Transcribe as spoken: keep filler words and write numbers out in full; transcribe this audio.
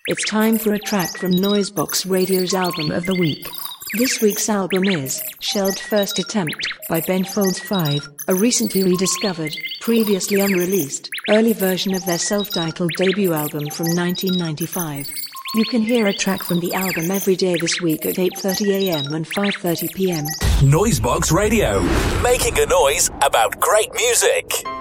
It's time for a track from Noisebox Radio's Album of the Week. This week's album is Shelved First Attempt by Ben Folds five, a recently rediscovered, previously unreleased, early version of their self-titled debut album from nineteen ninety-five. You can hear a track from the album every day this week at eight thirty a.m. and five thirty p.m. Noisebox Radio, making a noise about great music.